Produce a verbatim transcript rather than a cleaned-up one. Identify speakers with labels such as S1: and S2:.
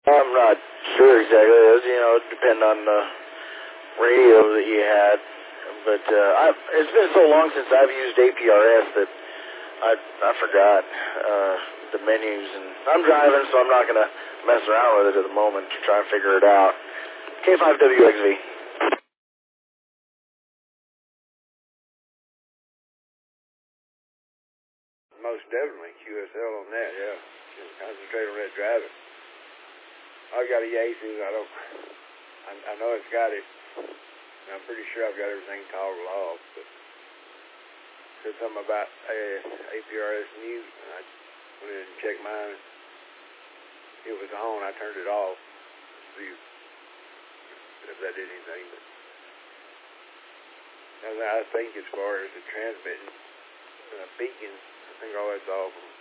S1: I'm not sure exactly. It was, you know, depend on the radio that you had. But uh, I, it's been so long since I've used A P R S that I I forgot uh, the menus. And I'm driving, so I'm not going to mess around with it at the moment to try and figure it out. K five W X V.
S2: Most definitely Q S L on that, yeah. Just concentrate on that driving. I've got a Yaesu. I don't. I, I know it's got it. And I'm pretty sure I've got everything toggled off. But said something about uh, A P R S mute. And I went in and checked mine. It was on. I turned it off. See if that did anything. But I think as far as the transmitting, uh, beacon, I think all that's off.